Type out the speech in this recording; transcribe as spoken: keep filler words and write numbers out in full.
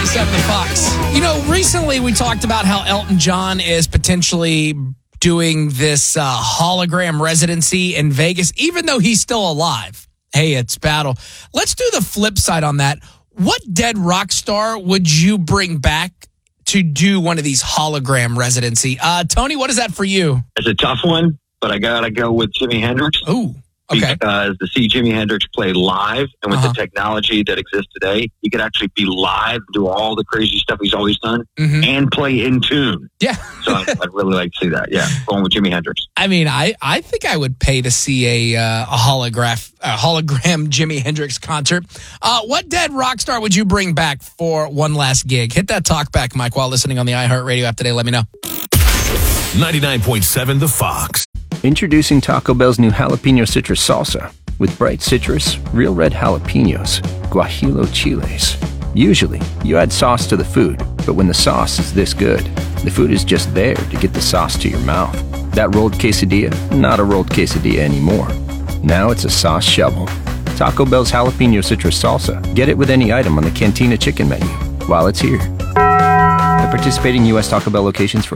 point seven The Fox. You know, recently we talked about how Elton John is potentially doing this uh, hologram residency in Vegas, even though he's still alive. Hey, it's battle. Let's do the flip side on that. What dead rock star would you bring back to do one of these hologram residency? Uh, Tony, what is that for you? It's a tough one, but I got to go with Jimi Hendrix. Ooh. Okay. Because to see Jimi Hendrix play live, and with uh-huh. the technology that exists today, he could actually be live, do all the crazy stuff he's always done, mm-hmm. and play in tune. Yeah. So I'd, I'd really like to see that. Yeah, going with Jimi Hendrix. I mean, I, I think I would pay to see a uh, a holograph a hologram Jimi Hendrix concert. Uh, what dead rock star would you bring back for one last gig? Hit that talk back, Mike, while listening on the iHeartRadio app today. Let me know. ninety-nine point seven The Fox. Introducing Taco Bell's new jalapeno citrus salsa with bright citrus, real red jalapenos, guajillo chiles. Usually, you add sauce to the food, but when the sauce is this good, the food is just there to get the sauce to your mouth. That rolled quesadilla, not a rolled quesadilla anymore. Now it's a sauce shovel. Taco Bell's jalapeno citrus salsa. Get it with any item on the Cantina chicken menu while it's here. At participating U S Taco Bell locations for